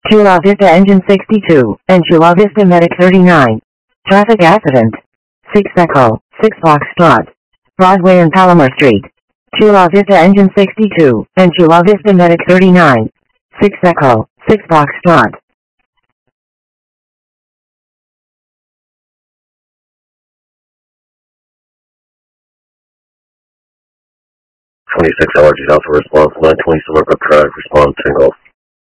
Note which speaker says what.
Speaker 1: Chula Vista Engine 62, and Chula Vista Medic 39. Traffic accident. 6 Echo, 6 Foxtrot. Broadway and Palomar Street. Chula Vista Engine 62, and Chula Vista Medic 39. 6 Echo, 6 Foxtrot.
Speaker 2: 26 allergies alpha response, 920 Silver Truck, response single.